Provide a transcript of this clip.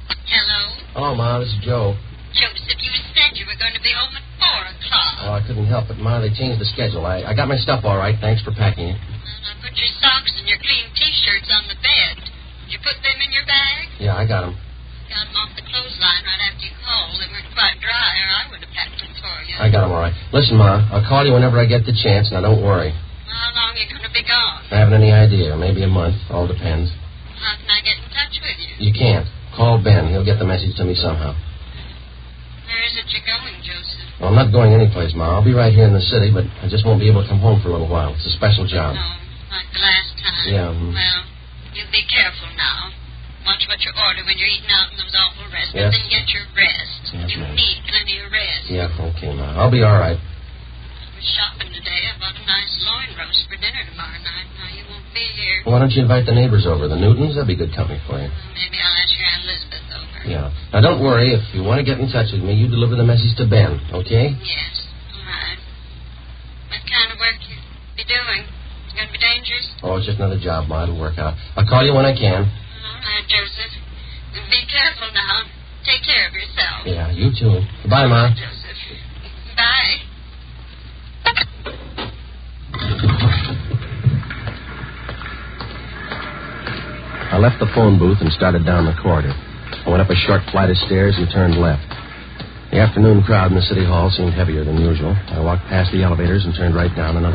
Hello? Oh, Ma, this is Joe. Joseph, you said you were going to be home at 4 o'clock. Oh, I couldn't help it, Ma. They changed the schedule. I got my stuff all right. Thanks for packing it. Well, I put your socks and your clean T-shirts on the bed. Did you put them in your bag? Yeah, I got them. Got them off the clothesline right after you called. They weren't quite dry, or I would have packed them for you. I got them all right. Listen, Ma, I'll call you whenever I get the chance. Now, don't worry. How long are you going to be gone? I haven't any idea. Maybe a month. All depends. How can I get in touch with you? You can't. Call Ben. He'll get the message to me somehow. Where is it you're going, Joseph? Well, I'm not going anyplace, Ma. I'll be right here in the city, but I just won't be able to come home for a little while. It's a special job. No, like the last time. Yeah. Well, you be careful now. Watch what you order when you're eating out in those awful restaurants. Yes. Then get your rest. Yes, You ma'am. need plenty of rest. Yeah, okay, Ma. I'll be all right. I was shopping today. I bought a nice loin roast for dinner tomorrow night. Now, you won't be here. Why don't you invite the neighbors over, the Newtons? That'd be good company for you. Well, maybe I'll ask your Aunt Elizabeth over. Yeah. Now, don't worry. If you want to get in touch with me, you deliver the message to Ben, okay? Yes. All right. What kind of work you be doing? It's going to be dangerous? Oh, it's just another job, Ma. It'll work out. I'll call you when I can. All right, Joseph. Be careful now. Take care of yourself. Yeah, you too. Goodbye, Ma. Joseph. Bye. I left the phone booth and started down the corridor. I went up a short flight of stairs and turned left. The afternoon crowd in the city hall seemed heavier than usual. I walked past the elevators and turned right down another